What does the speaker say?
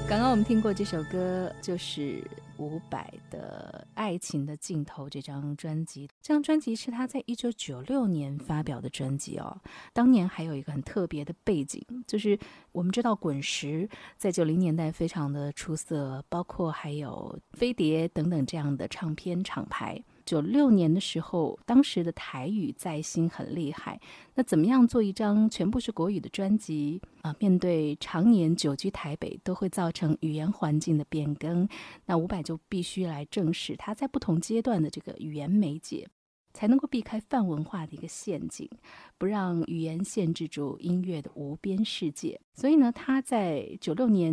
刚刚我们听过这首歌，就是伍佰的《爱情的尽头》这张专辑。这张专辑是他在1996年发表的专辑哦。当年还有一个很特别的背景，就是我们知道滚石在90年代非常的出色，包括还有飞碟等等这样的唱片厂牌。96年的时候，当时的台语在新很厉害，那怎么样做一张全部是国语的专辑啊？面对常年久居台北，都会造成语言环境的变更，那伍佰就必须来正视他在不同阶段的这个语言媒介，才能够避开泛文化的一个陷阱，不让语言限制住音乐的无边世界。所以呢，他在96年